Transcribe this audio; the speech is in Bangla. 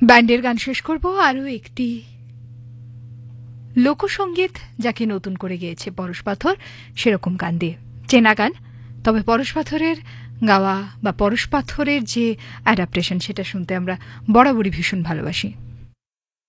ব্যান্ডের গান শেষ করব আরও একটি লোকসঙ্গীত, যাকে নতুন করে গেয়েছে পরশ পাথর, সেরকম গান দিয়ে। চেনা গান, তবে পরশ পাথরের গাওয়া বা পরশ পাথরের যে অ্যাডাপ্টেশন, সেটা শুনতে আমরা বরাবরই ভীষণ ভালোবাসি।